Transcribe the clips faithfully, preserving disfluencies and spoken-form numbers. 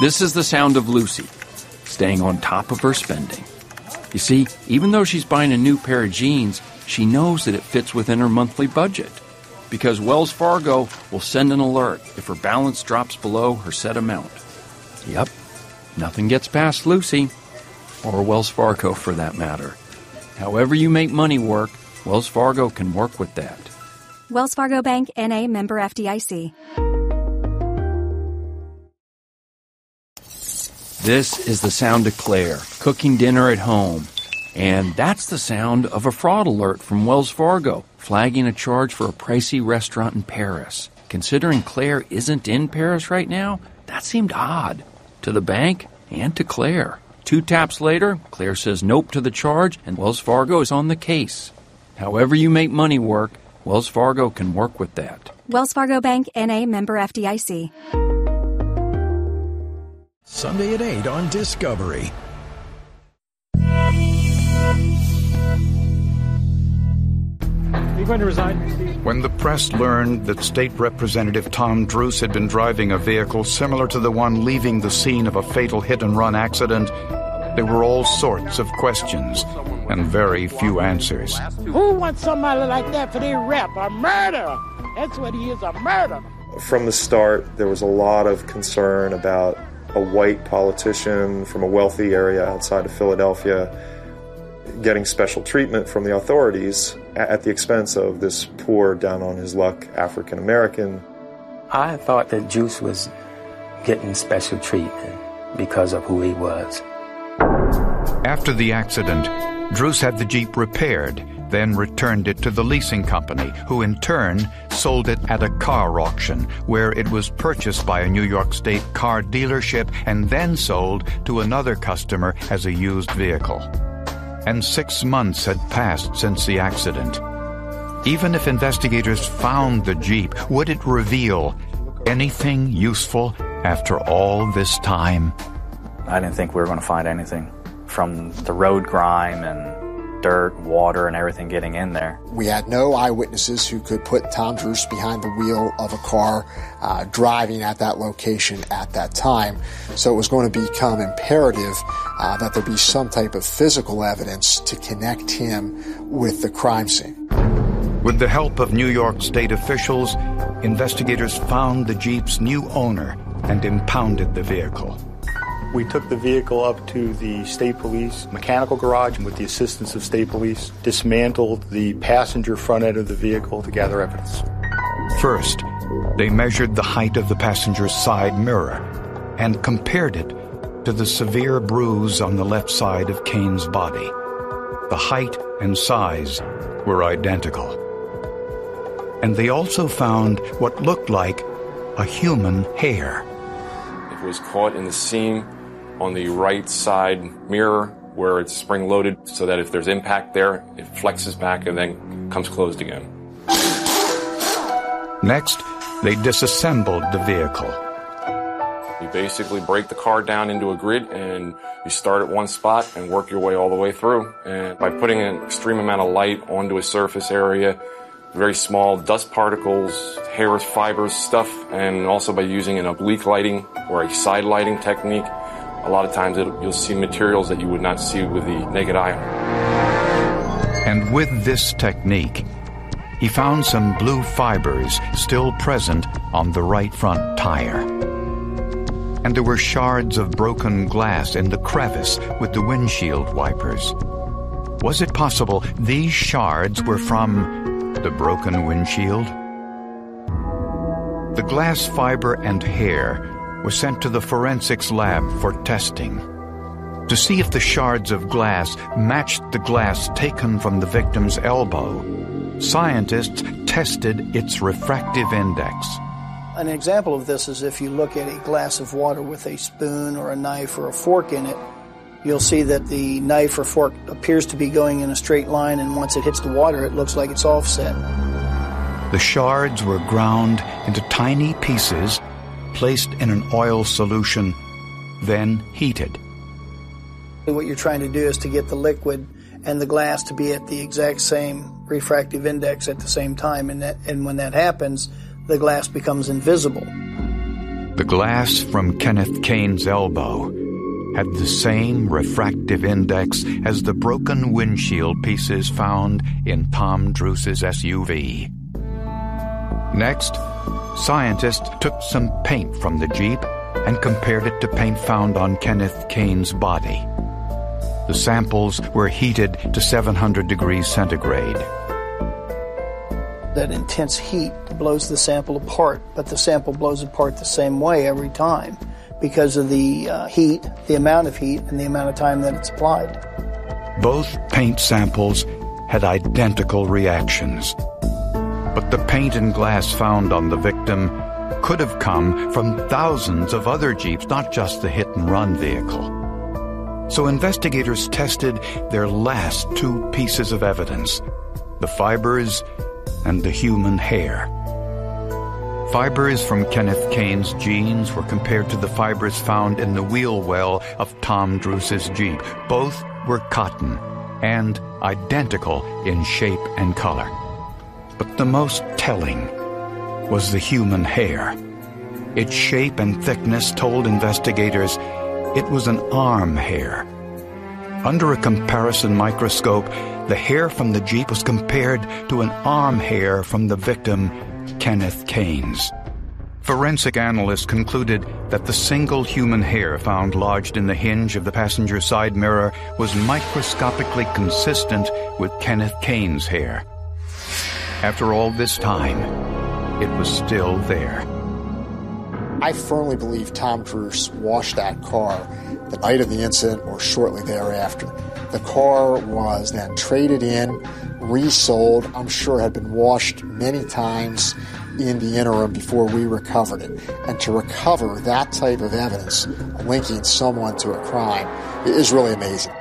This is the sound of Lucy, staying on top of her spending. You see, even though she's buying a new pair of jeans, she knows that it fits within her monthly budget, because Wells Fargo will send an alert if her balance drops below her set amount. Yep, nothing gets past Lucy, or Wells Fargo for that matter. However you make money work, Wells Fargo can work with that. Wells Fargo Bank, N A, member F D I C. This is the sound of Claire, cooking dinner at home. And that's the sound of a fraud alert from Wells Fargo, flagging a charge for a pricey restaurant in Paris. Considering Claire isn't in Paris right now, that seemed odd. To the bank and to Claire. Two taps later, Claire says nope to the charge, and Wells Fargo is on the case. However you make money work, Wells Fargo can work with that. Wells Fargo Bank, N A, member F D I C. Sunday at eight on Discovery. Are you going to resign, Steve? When the press learned that State Representative Tom Druce had been driving a vehicle similar to the one leaving the scene of a fatal hit-and-run accident, there were all sorts of questions and very few answers. Who wants somebody like that for their rep? A murderer! That's what he is, a murderer! From the start, there was a lot of concern about a white politician from a wealthy area outside of Philadelphia getting special treatment from the authorities at the expense of this poor, down-on-his-luck African American. I thought that Druce was getting special treatment because of who he was. After the accident, Druce had the Jeep repaired, then returned it to the leasing company, who in turn sold it at a car auction, where it was purchased by a New York State car dealership and then sold to another customer as a used vehicle. And six months had passed since the accident. Even if investigators found the Jeep, would it reveal anything useful after all this time? I didn't think we were going to find anything from the road grime and dirt, water, and everything getting in there. We had no eyewitnesses who could put Tom Druce behind the wheel of a car uh, driving at that location at that time. So it was going to become imperative uh, that there be some type of physical evidence to connect him with the crime scene. With the help of New York State officials, investigators found the Jeep's new owner and impounded the vehicle. We took the vehicle up to the state police mechanical garage and with the assistance of state police dismantled the passenger front end of the vehicle to gather evidence. First, they measured the height of the passenger's side mirror and compared it to the severe bruise on the left side of Kane's body. The height and size were identical. And they also found what looked like a human hair. It was caught in the seam on the right side mirror where it's spring-loaded so that if there's impact there, it flexes back and then comes closed again. Next, they disassembled the vehicle. You basically break the car down into a grid and you start at one spot and work your way all the way through. And by putting an extreme amount of light onto a surface area, very small dust particles, hairs, fibers, stuff, and also by using an oblique lighting or a side lighting technique, a lot of times it'll, you'll see materials that you would not see with the naked eye. And with this technique, he found some blue fibers still present on the right front tire. And there were shards of broken glass in the crevice with the windshield wipers. Was it possible these shards were from the broken windshield? The glass fiber and hair was sent to the forensics lab for testing to see if the shards of glass matched the glass taken from the victim's elbow. Scientists tested its refractive index. An example of this is if you look at a glass of water with a spoon or a knife or a fork in it, you'll see that the knife or fork appears to be going in a straight line, and once it hits the water, it looks like it's offset. The shards were ground into tiny pieces, placed in an oil solution, then heated. What you're trying to do is to get the liquid and the glass to be at the exact same refractive index at the same time, and that, and when that happens, the glass becomes invisible. The glass from Kenneth Kane's elbow had the same refractive index as the broken windshield pieces found in Tom Druce's S U V. Next, scientists took some paint from the Jeep and compared it to paint found on Kenneth Kane's body. The samples were heated to seven hundred degrees centigrade. That intense heat blows the sample apart, but the sample blows apart the same way every time because of the uh, heat, the amount of heat, and the amount of time that it's applied. Both paint samples had identical reactions. But the paint and glass found on the victim could have come from thousands of other Jeeps, not just the hit-and-run vehicle. So investigators tested their last two pieces of evidence, the fibers and the human hair. Fibers from Kenneth Kane's jeans were compared to the fibers found in the wheel well of Tom Druce's Jeep. Both were cotton and identical in shape and color. But the most telling was the human hair. Its shape and thickness told investigators it was an arm hair. Under a comparison microscope, the hair from the Jeep was compared to an arm hair from the victim, Kenneth Kane's. Forensic analysts concluded that the single human hair found lodged in the hinge of the passenger side mirror was microscopically consistent with Kenneth Kane's hair. After all this time, it was still there. I firmly believe Tom Druce washed that car the night of the incident or shortly thereafter. The car was then traded in, resold, I'm sure had been washed many times in the interim before we recovered it. And to recover that type of evidence linking someone to a crime is really amazing.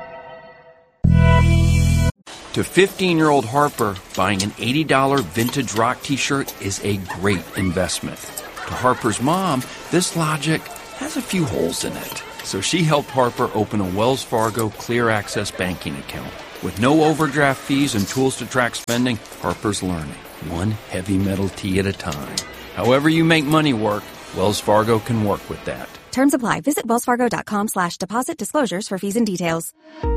To fifteen-year-old Harper, buying an eighty dollars vintage rock t-shirt is a great investment. To Harper's mom, this logic has a few holes in it. So she helped Harper open a Wells Fargo Clear Access banking account. With no overdraft fees and tools to track spending, Harper's learning, one heavy metal tee at a time. However you make money work, Wells Fargo can work with that. Terms apply. Visit wellsfargo.com slash deposit disclosures for fees and details.